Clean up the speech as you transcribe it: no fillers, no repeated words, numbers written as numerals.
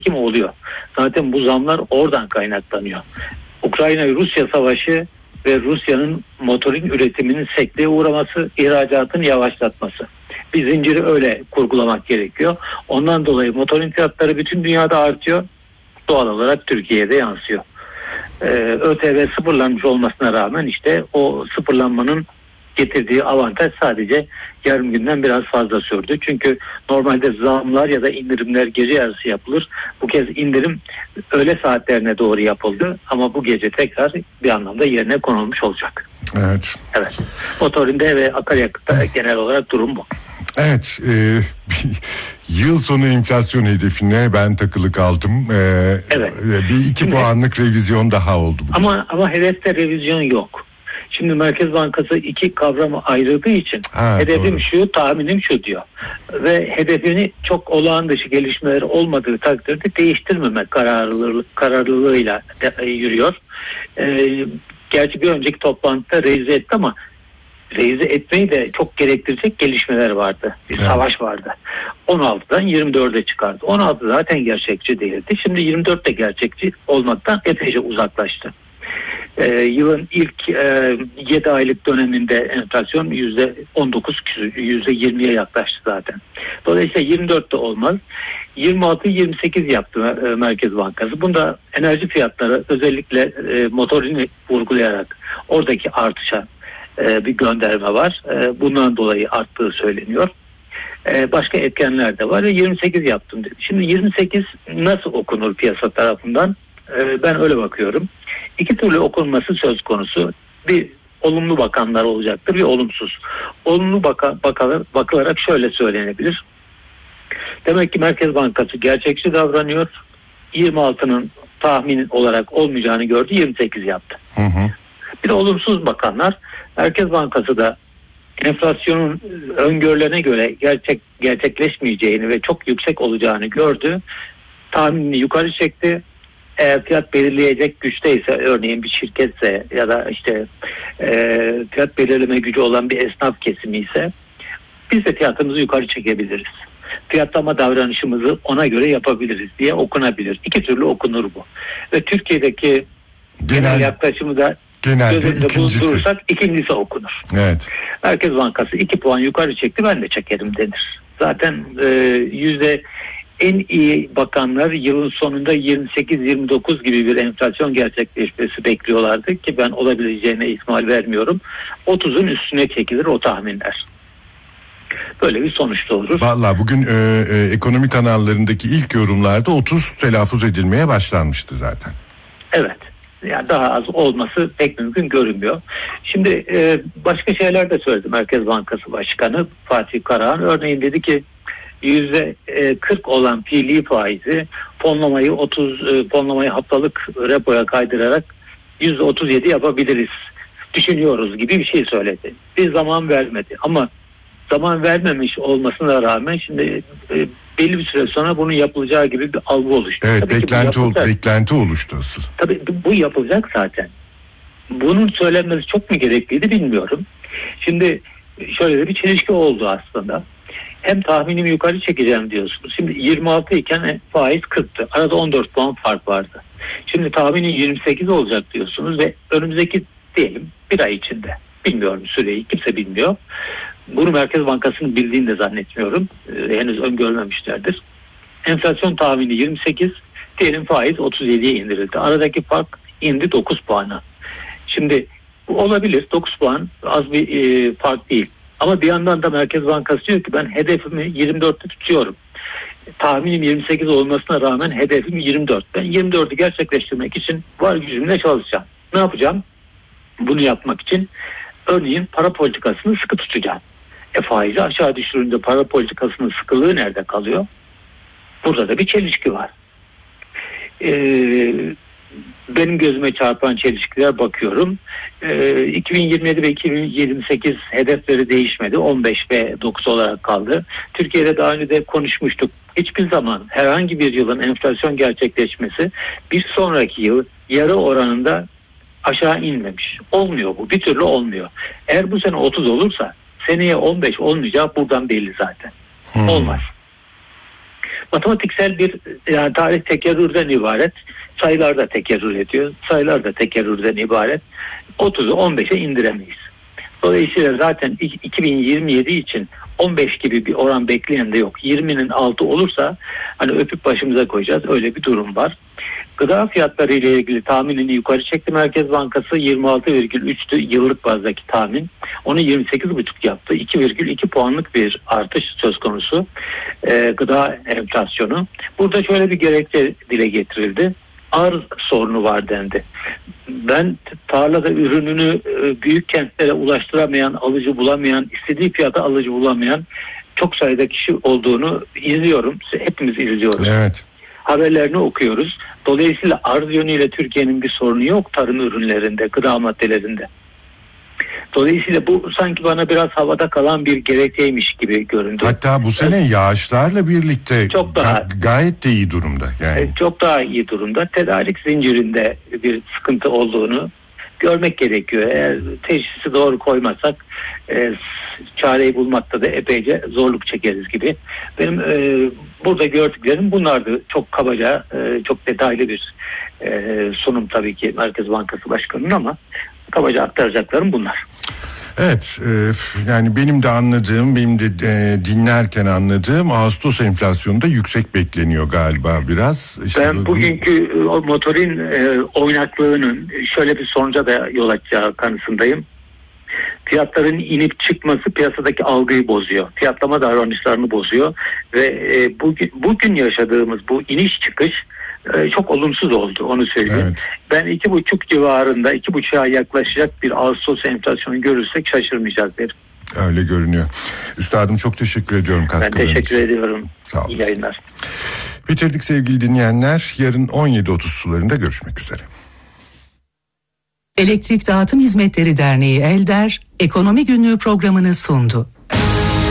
kim oluyor? Zaten bu zamlar oradan kaynaklanıyor. Ukrayna-Rusya savaşı ve Rusya'nın motorin üretiminin sekteye uğraması, ihracatın yavaşlatması. Bir zinciri öyle kurgulamak gerekiyor. Ondan dolayı motorin fiyatları bütün dünyada artıyor. Doğal olarak Türkiye'de yansıyor. ÖTV sıfırlanmış olmasına rağmen işte o sıfırlanmanın getirdiği avantaj sadece yarım günden biraz fazla sürdü. Çünkü normalde zamlar ya da indirimler gece yarısı yapılır. Bu kez indirim öğle saatlerine doğru yapıldı ama bu gece tekrar bir anlamda yerine konulmuş olacak. Evet. Evet. Motorinde ve akaryakıtta genel olarak durum bu. Evet. Yıl sonu enflasyon hedefine ben takılı kaldım. Evet. Bir 2 puanlık revizyon daha oldu. Ama hedefte revizyon yok. Şimdi Merkez Bankası iki kavramı ayırdığı için hedefim doğru. Şu, tahminim şu diyor. Ve hedefini çok olağan dışı gelişmeler olmadığı takdirde değiştirmeme kararlılığıyla yürüyor. Gerçi bir önceki toplantıda revize etti ama revize etmeyi de çok gerektirecek gelişmeler vardı. Bir savaş vardı. 16'dan 24'e çıkardı. 16 zaten gerçekçi değildi. Şimdi 24 de gerçekçi olmaktan epeyce uzaklaştı. Yılın ilk 7 aylık döneminde enflasyon %19, %20'ye yaklaştı zaten. Dolayısıyla 24 de olmaz. 26-28 yaptı Merkez Bankası. Bunda enerji fiyatları özellikle motorini vurgulayarak oradaki artışa bir gönderme var. Bundan dolayı arttığı söyleniyor. Başka etkenler de var. 28 yaptım dedi. Şimdi 28 nasıl okunur piyasa tarafından? Ben öyle bakıyorum. İki türlü okunması söz konusu. Bir olumlu bakanlar olacaktır, bir olumsuz. Olumlu bakılarak şöyle söylenebilir. Demek ki Merkez Bankası gerçekçi davranıyor. 26'nın tahmin olarak olmayacağını gördü, 28 yaptı. Hı hı. Bir de olumsuz bakanlar, Merkez Bankası da enflasyonun öngörülene göre gerçekleşmeyeceğini ve çok yüksek olacağını gördü. Tahminini yukarı çekti. Eğer fiyat belirleyecek güçteyse, örneğin bir şirketse ya da işte fiyat belirleme gücü olan bir esnaf kesimi ise biz de fiyatımızı yukarı çekebiliriz. Fiyatlama davranışımızı ona göre yapabiliriz diye okunabilir. İki türlü okunur bu. Ve Türkiye'deki genel yaklaşımı da genelde bulundurursak ikincisi okunur. Evet. Merkez Bankası 2 puan yukarı çekti, ben de çekerim denir. Zaten en iyi bakanlar yılın sonunda 28-29 gibi bir enflasyon gerçekleşmesi bekliyorlardı ki ben olabileceğine ihtimal vermiyorum. 30'un üstüne çekilir o tahminler. Böyle bir sonuç doğurur. Vallahi bugün ekonomi kanallarındaki ilk yorumlarda 30 telaffuz edilmeye başlanmıştı zaten. Evet. Yani daha az olması pek mümkün görünmüyor. Şimdi başka şeyler de söyledi Merkez Bankası Başkanı Fatih Karahan. Örneğin dedi ki %40 olan fiili faizi fonlamayı haftalık repoya kaydırarak %37 yapabiliriz, düşünüyoruz gibi bir şey söyledi. Bir zaman vermedi ama zaman vermemiş olmasına rağmen şimdi belli bir süre sonra bunun yapılacağı gibi bir algı oluştu. Evet, beklenti oluştu asıl. Tabii bu yapılacak zaten. Bunun söylenmesi çok mu gerekliydi bilmiyorum. Şimdi şöyle bir çelişki oldu aslında. Hem tahminimi yukarı çekeceğim diyorsunuz. Şimdi 26 iken faiz 40'tı. Arada 14 puan fark vardı. Şimdi tahminin 28 olacak diyorsunuz ve önümüzdeki diyelim bir ay içinde. Bilmiyorum süreyi, kimse bilmiyor. Bunu Merkez Bankası'nın bildiğini de zannetmiyorum. Henüz öngörmemişlerdir. Enflasyon tahmini 28, diyelim faiz 37'ye indirildi. Aradaki fark indi 9 puana. Şimdi bu olabilir, 9 puan az bir fark değil. Ama bir yandan da Merkez Bankası diyor ki ben hedefimi 24'te tutuyorum. Tahminim 28 olmasına rağmen hedefim 24. Ben 24'ü gerçekleştirmek için var gücümle çalışacağım. Ne yapacağım? Bunu yapmak için örneğin para politikasını sıkı tutacağım. Faizi aşağı düşürünce para politikasının sıkılığı nerede kalıyor? Burada da bir çelişki var. Benim gözüme çarpan çelişkiler bakıyorum. 2027 ve 2028 hedefleri değişmedi. 15 ve 9 olarak kaldı. Türkiye'de daha önce de konuşmuştuk. Hiçbir zaman herhangi bir yılın enflasyon gerçekleşmesi bir sonraki yıl yarı oranında aşağı inmemiş. Olmuyor bu. Bir türlü olmuyor. Eğer bu sene 30 olursa seneye 15 olmayacağı buradan belli zaten. Olmaz. Matematiksel bir yani tarih tekerrürden ibaret. Sayılar da tekerrür ediyor. Sayılar da tekerrürden ibaret. 30'u 15'e indiremeyiz. Dolayısıyla zaten 2027 için 15 gibi bir oran bekleyen de yok. 20'nin altı olursa hani öpüp başımıza koyacağız. Öyle bir durum var. Gıda fiyatları ile ilgili tahminini yukarı çekti Merkez Bankası. 26,3'tü yıllık bazdaki tahmin. Onu 28,5 yaptı. 2,2 puanlık bir artış söz konusu. Gıda enflasyonu. Burada şöyle bir gerekçe dile getirildi. Arz sorunu var dendi. Ben tarlada ürününü büyük kentlere ulaştıramayan, alıcı bulamayan, istediği fiyata alıcı bulamayan çok sayıda kişi olduğunu izliyorum. Hepimiz izliyoruz. Evet. Haberlerini okuyoruz. Dolayısıyla arz yönüyle Türkiye'nin bir sorunu yok tarım ürünlerinde, gıda maddelerinde. Dolayısıyla bu sanki bana biraz havada kalan bir gerekçeymiş gibi göründü. Hatta bu sene yağışlarla birlikte çok daha, gayet de iyi durumda. Yani. Çok daha iyi durumda. Tedarik zincirinde bir sıkıntı olduğunu görmek gerekiyor. Eğer teşhisi doğru koymazsak çareyi bulmakta da epeyce zorluk çekeriz gibi. Benim burada gördüklerim bunlardı. Çok kabaca, çok detaylı bir sunum tabii ki Merkez Bankası Başkanı'nın ama kabaca aktaracaklarım bunlar. Evet, yani benim de anladığım, benim de dinlerken anladığım Ağustos enflasyonu da yüksek bekleniyor galiba biraz. İşte ben bugünkü o motorin oynaklığının şöyle bir sonuca da yol açacağı kanısındayım. Fiyatların inip çıkması piyasadaki algıyı bozuyor. Fiyatlama davranışlarını bozuyor ve bugün yaşadığımız bu iniş çıkış çok olumsuz oldu, onu söyleyeyim. Evet. Ben 2,5 civarında 2,5'a yaklaşacak bir Ağustos enflasyonu görürsek şaşırmayacağız derim. Öyle görünüyor. Üstadım çok teşekkür ediyorum katkılarınız. Ben teşekkür ediyorum. İyi yayınlar. Bitirdik sevgili dinleyenler. Yarın 17.30 sularında görüşmek üzere. Elektrik Dağıtım Hizmetleri Derneği Elder Ekonomi Günlüğü programını sundu.